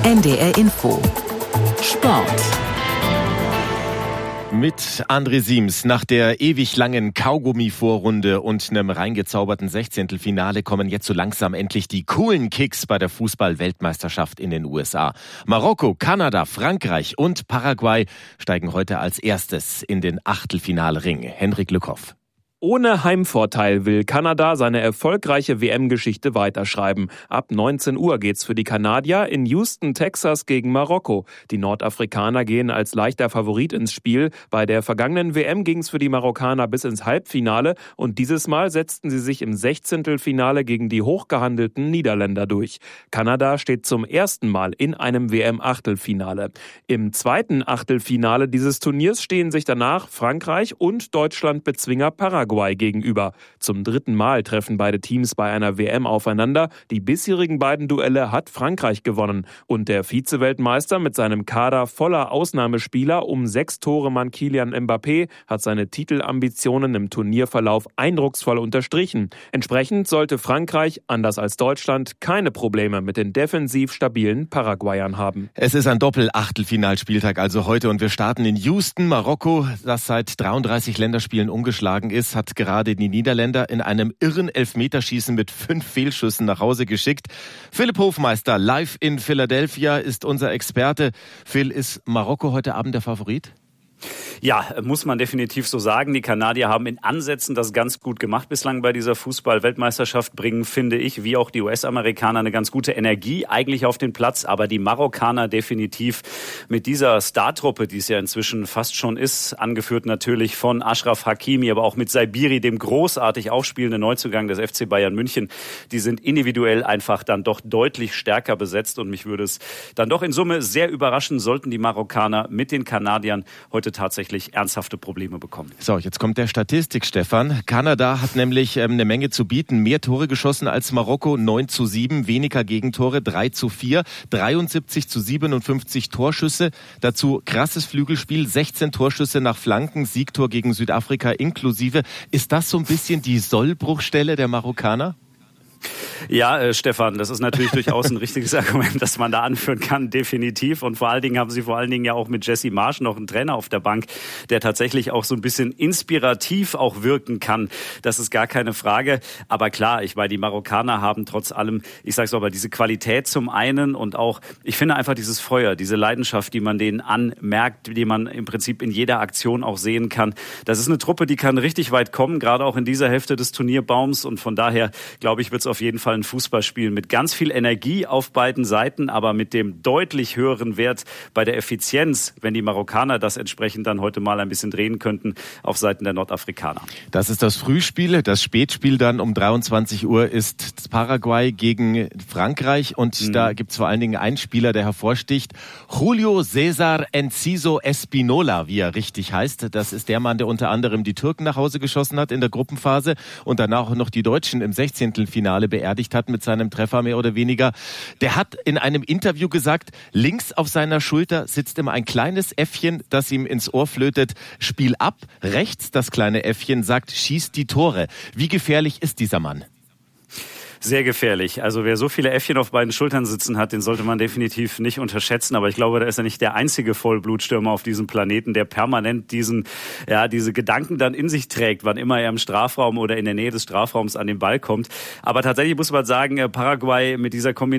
NDR Info Sport. Mit André Siems. Nach der ewig langen Kaugummi-Vorrunde und einem reingezauberten Sechzehntelfinale kommen jetzt so langsam endlich die coolen Kicks bei der Fußball-Weltmeisterschaft in den USA. Marokko, Kanada, Frankreich und Paraguay steigen heute als erstes in den Achtelfinalring. Henrik Lückhoff. Ohne Heimvorteil will Kanada seine erfolgreiche WM-Geschichte weiterschreiben. Ab 19 Uhr geht's für die Kanadier in Houston, Texas gegen Marokko. Die Nordafrikaner gehen als leichter Favorit ins Spiel. Bei der vergangenen WM ging's für die Marokkaner bis ins Halbfinale und dieses Mal setzten sie sich im Sechzehntelfinale gegen die hochgehandelten Niederländer durch. Kanada steht zum ersten Mal in einem WM-Achtelfinale. Im zweiten Achtelfinale dieses Turniers stehen sich danach Frankreich und Deutschland-Bezwinger Paraguay gegenüber. Zum dritten Mal treffen beide Teams bei einer WM aufeinander. Die bisherigen beiden Duelle hat Frankreich gewonnen. Und der Vize-Weltmeister mit seinem Kader voller Ausnahmespieler um 6 Tore-Mann Kylian Mbappé hat seine Titelambitionen im Turnierverlauf eindrucksvoll unterstrichen. Entsprechend sollte Frankreich, anders als Deutschland, keine Probleme mit den defensiv stabilen Paraguayern haben. Es ist ein Doppel-Achtelfinalspieltag also heute und wir starten in Houston. Marokko, das seit 33 Länderspielen ungeschlagen ist, hat gerade die Niederländer in einem irren Elfmeterschießen mit 5 Fehlschüssen nach Hause geschickt. Philipp Hofmeister, live in Philadelphia, ist unser Experte. Phil, ist Marokko heute Abend der Favorit? Ja, muss man definitiv so sagen. Die Kanadier haben in Ansätzen das ganz gut gemacht bislang bei dieser Fußball-Weltmeisterschaft, bringen, finde ich, wie auch die US-Amerikaner eine ganz gute Energie eigentlich auf den Platz. Aber die Marokkaner definitiv mit dieser Startruppe, die es ja inzwischen fast schon ist, angeführt natürlich von Achraf Hakimi, aber auch mit Saibiri, dem großartig aufspielenden Neuzugang des FC Bayern München. Die sind individuell einfach dann doch deutlich stärker besetzt und mich würde es dann doch in Summe sehr überraschen, sollten die Marokkaner mit den Kanadiern heute tatsächlich ernsthafte Probleme bekommen. So, jetzt kommt der Statistik, Stefan. Kanada hat nämlich eine Menge zu bieten. Mehr Tore geschossen als Marokko, 9:7, weniger Gegentore, 3:4, 73:57 Torschüsse. Dazu krasses Flügelspiel, 16 Torschüsse nach Flanken, Siegtor gegen Südafrika inklusive. Ist das so ein bisschen die Sollbruchstelle der Marokkaner? Ja, Stefan, das ist natürlich durchaus ein richtiges Argument, das man da anführen kann, definitiv. Und vor allen Dingen haben sie ja auch mit Jesse Marsch noch einen Trainer auf der Bank, der tatsächlich auch so ein bisschen inspirativ auch wirken kann. Das ist gar keine Frage. Aber klar, die Marokkaner haben trotz allem, ich sag's aber, diese Qualität zum einen und auch, ich finde einfach dieses Feuer, diese Leidenschaft, die man denen anmerkt, die man im Prinzip in jeder Aktion auch sehen kann. Das ist eine Truppe, die kann richtig weit kommen, gerade auch in dieser Hälfte des Turnierbaums. Und von daher, glaube ich, wird es auf jeden Fall ein Fußballspiel mit ganz viel Energie auf beiden Seiten, aber mit dem deutlich höheren Wert bei der Effizienz, wenn die Marokkaner das entsprechend dann heute mal ein bisschen drehen könnten, auf Seiten der Nordafrikaner. Das ist das Frühspiel. Das Spätspiel dann um 23 Uhr ist Paraguay gegen Frankreich und da gibt es vor allen Dingen einen Spieler, der hervorsticht. Julio César Enciso Espinola, wie er richtig heißt. Das ist der Mann, der unter anderem die Türken nach Hause geschossen hat in der Gruppenphase und danach auch noch die Deutschen im Sechzehntelfinale beerdigt hat mit seinem Treffer mehr oder weniger. Der hat in einem Interview gesagt, links auf seiner Schulter sitzt immer ein kleines Äffchen, das ihm ins Ohr flötet, Spiel ab. Rechts das kleine Äffchen sagt, schieß die Tore. Wie gefährlich ist dieser Mann? Sehr gefährlich. Also wer so viele Äffchen auf beiden Schultern sitzen hat, den sollte man definitiv nicht unterschätzen. Aber ich glaube, da ist er nicht der einzige Vollblutstürmer auf diesem Planeten, der permanent diese Gedanken dann in sich trägt, wann immer er im Strafraum oder in der Nähe des Strafraums an den Ball kommt. Aber tatsächlich muss man sagen, Paraguay mit dieser Kombination